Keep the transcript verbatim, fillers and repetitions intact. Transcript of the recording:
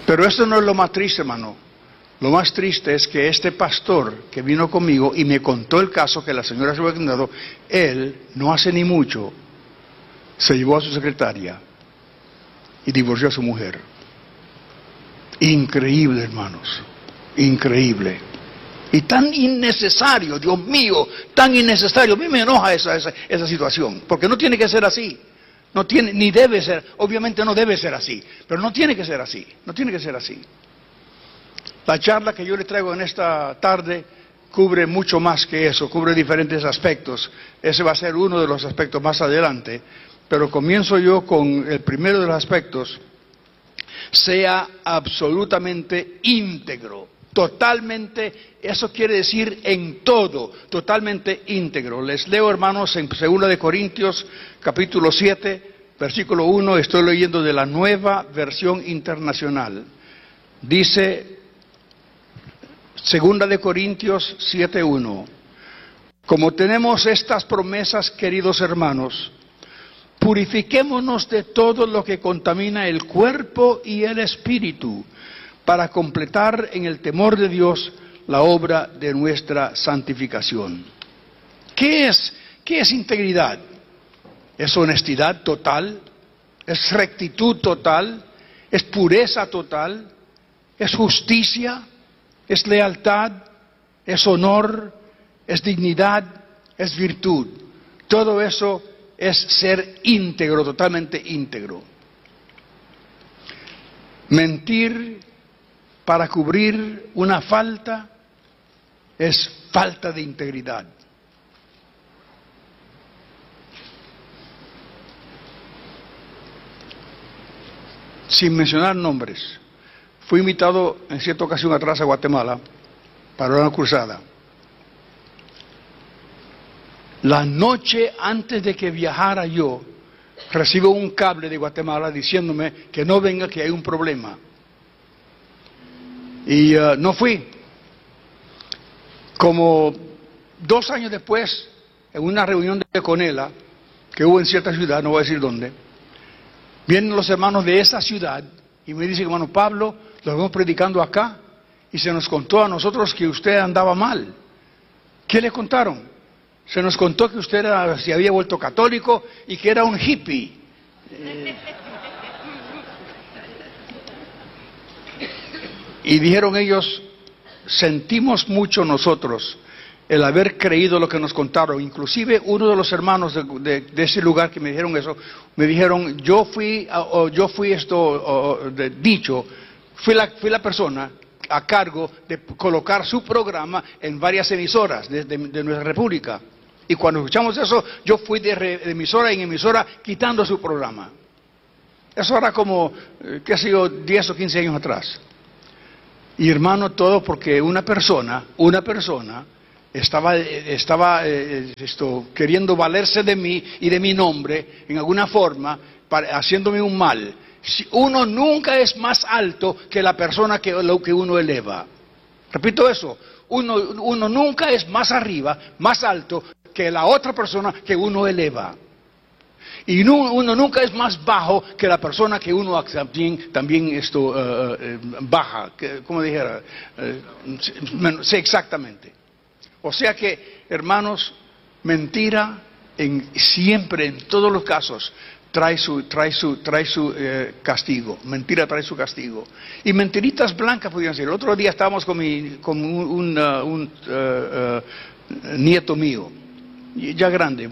Pero esto no es lo más triste, hermano. Lo más triste es que este pastor que vino conmigo y me contó el caso que la señora se había contado, él, no hace ni mucho, se llevó a su secretaria y divorció a su mujer. Increíble, hermanos, increíble. Y tan innecesario, Dios mío, tan innecesario. A mí me enoja esa, esa, esa situación, porque no tiene que ser así. No tiene, ni debe ser, obviamente no debe ser así, pero no tiene que ser así, no tiene que ser así. La charla que yo le traigo en esta tarde cubre mucho más que eso, cubre diferentes aspectos. Ese va a ser uno de los aspectos más adelante, pero comienzo yo con el primero de los aspectos. Sea absolutamente íntegro, totalmente, eso quiere decir en todo, totalmente íntegro. Les leo, hermanos, en segunda de Corintios, capítulo siete, versículo uno, estoy leyendo de la Nueva Versión Internacional. Dice, segunda de Corintios siete uno, como tenemos estas promesas, queridos hermanos, purifiquémonos de todo lo que contamina el cuerpo y el espíritu, para completar en el temor de Dios la obra de nuestra santificación. ¿Qué es, qué es integridad? ¿Es honestidad total? ¿Es rectitud total? ¿Es pureza total? ¿Es justicia? ¿Es lealtad? ¿Es honor? ¿Es dignidad? ¿Es virtud? Todo eso es ser íntegro, totalmente íntegro. Mentir para cubrir una falta es falta de integridad. Sin mencionar nombres, fui invitado en cierta ocasión atrás a Guatemala para una cruzada. La noche antes de que viajara yo, recibo un cable de Guatemala diciéndome que no venga, que hay un problema. Y uh, no fui. Como dos años después, en una reunión de Conela, que hubo en cierta ciudad, no voy a decir dónde, vienen los hermanos de esa ciudad y me dicen, hermano Pablo, lo vamos predicando acá y se nos contó a nosotros que usted andaba mal. ¿Qué le contaron? Se nos contó que usted era, se había vuelto católico y que era un hippie. Eh, y dijeron ellos, sentimos mucho nosotros el haber creído lo que nos contaron. Inclusive uno de los hermanos de, de, de ese lugar que me dijeron eso, me dijeron, yo fui, o yo fui esto o, de, dicho, fui la, fui la persona a cargo de colocar su programa en varias emisoras de, de, de nuestra república. Y cuando escuchamos eso, yo fui de, re, de emisora en emisora quitando su programa. Eso era como, eh, qué sé yo, diez o quince años atrás. Y hermano, todo porque una persona, una persona, estaba, estaba eh, esto, queriendo valerse de mí y de mi nombre, en alguna forma, para, haciéndome un mal. Si uno nunca es más alto que la persona que, lo que uno eleva. Repito eso, uno, uno nunca es más arriba, más alto que la otra persona que uno eleva. Y no, uno nunca es más bajo que la persona que uno también, también esto, uh, uh, baja, que, como dijera, uh, sí, exactamente. O sea que, hermanos, mentira en, siempre, en todos los casos, trae su, trae su, trae su eh, castigo. Mentira trae su castigo. Y mentiritas blancas podrían ser. El otro día estábamos con, mi, con un, un, uh, un uh, uh, nieto mío, ya grande,